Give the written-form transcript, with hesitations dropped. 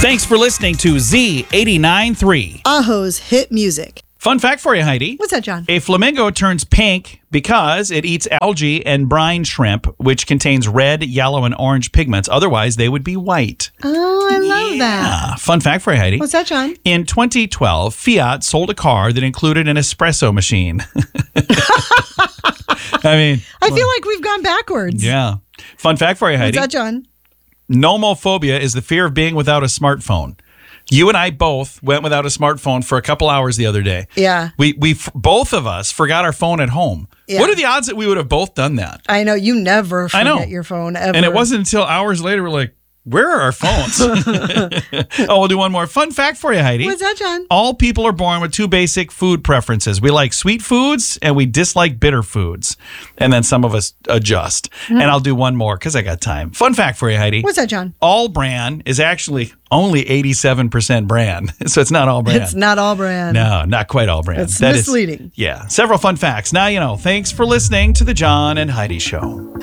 Thanks for listening to Z89.3. Aho's hit music. Fun fact for you, Heidi. What's that, John? A flamingo turns pink because it eats algae and brine shrimp, which contains red, yellow, and orange pigments. Otherwise, they would be white. Oh, I love that. Fun fact for you, Heidi. What's that, John? In 2012, Fiat sold a car that included an espresso machine. I feel like we've gone backwards. Yeah. Fun fact for you, Heidi. What's that, John? Nomophobia is the fear of being without a smartphone. You and I both went without a smartphone for a couple hours the other day. Yeah. We both of us forgot our phone at home. Yeah. What are the odds that we would have both done that? I know. You never forget your phone ever. And it wasn't until hours later we're like, where are our phones? We'll do one more. Fun fact for you, Heidi. What's that, John? All people are born with two basic food preferences. We like sweet foods and we dislike bitter foods. And then some of us adjust. And I'll do one more because I got time. Fun fact for you, Heidi. What's that, John? All bran is actually only 87% bran. So it's not all bran. It's not all brand. No, not quite all bran. It's misleading. Yeah. Several fun facts. Now you know. Thanks for listening to The John and Heidi Show.